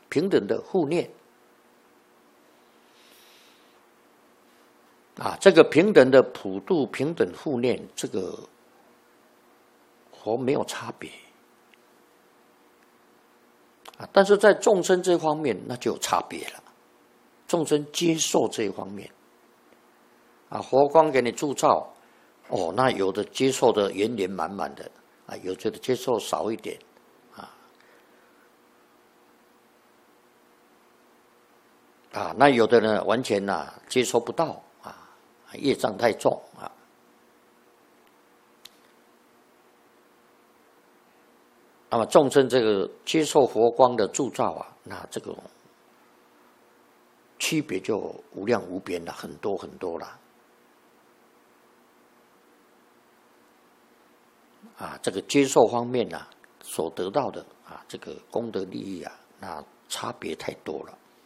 平等的互念。这个平等的普度、平等互念，这个佛没有差别。但是在众生这方面，那就有差别了。众生接受这一方面，佛光给你铸造，那有的接受的圆圆满满的，有的接受少一点，那有的呢完全接受不到，业障太重啊。那么众生这个接受佛光的铸造那这个区别就无量无边了，很多很多了。这个接受方面所得到的这个功德利益那差别太多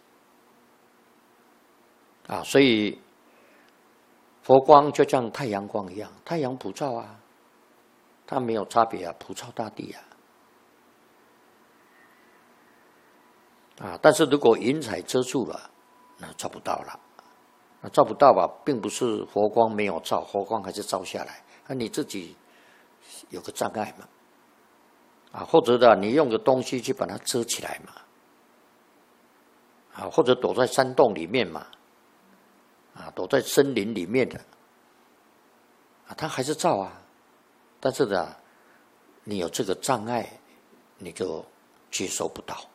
了。所以佛光就像太阳光一样，太阳普照它没有差别普照大地但是如果云彩遮住了，那照不到了。那照不到并不是佛光没有照，佛光还是照下来。你自己有个障碍嘛，或者你用个东西去把它遮起来嘛，或者躲在山洞里面嘛，躲在森林里面的，它还是照但是你有这个障碍，你就接受不到。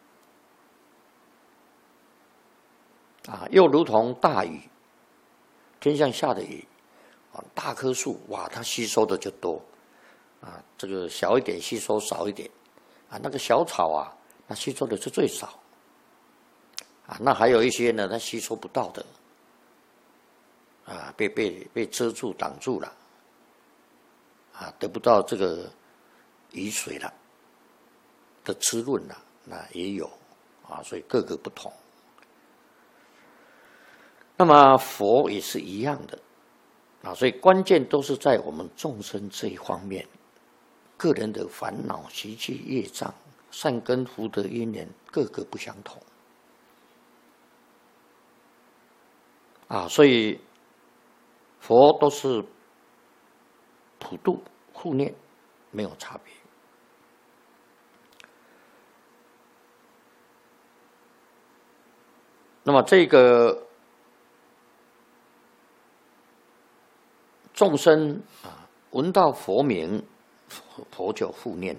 又如同大雨，天上下的雨，大棵树，它吸收的就多，这个小一点吸收少一点，那个小草那吸收的是最少，那还有一些呢，它吸收不到的，被遮住挡住了，得不到这个雨水了的滋润了，那也有所以各个不同。那么佛也是一样的所以关键都是在我们众生这一方面，个人的烦恼、习气、业障、善根福德因缘各个不相同所以佛都是普度互念，没有差别。那么这个众生闻到佛名，佛就互念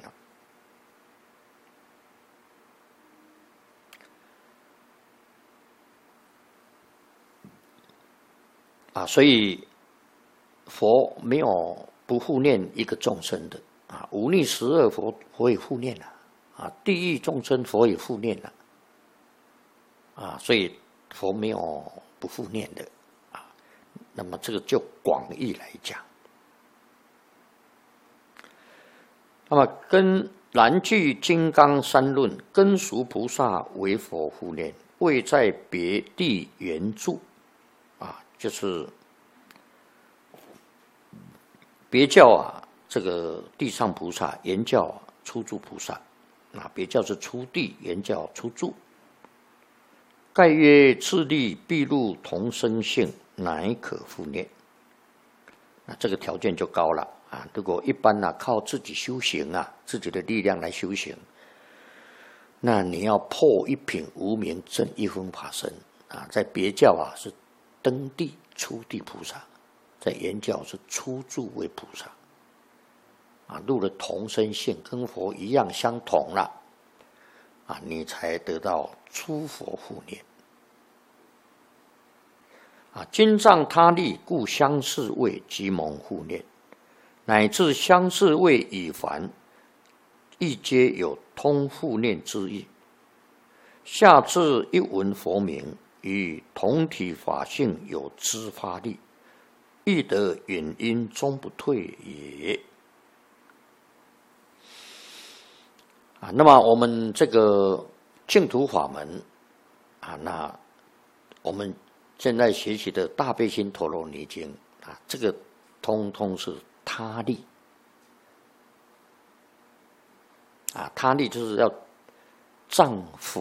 了所以佛没有不互念一个众生的五逆十恶佛也互念了地狱众生佛也互念了所以佛没有不互念的那么这个就广义来讲，那么跟南句金刚三论，根俗菩萨为佛互念，未在别地缘住就是别教这个地上菩萨，原教初住菩萨别教是初地，原教初住。盖曰自力必入同生性，乃可互念。这个条件就高了如果一般靠自己修行自己的力量来修行，那你要破一品无明证一分法身在别教是登地初地菩萨，在原教是初住为菩萨入了同生性，跟佛一样相同了你才得到初佛互念经藏他力，故相似位即蒙互念，乃至相似位已凡，亦皆有通互念之意。下至一闻佛名，与同体法性有知发力，亦得远因终不退也。那么我们这个净土法门那我们现在学习的大悲心陀罗尼经这个通通是他力他力就是要丈夫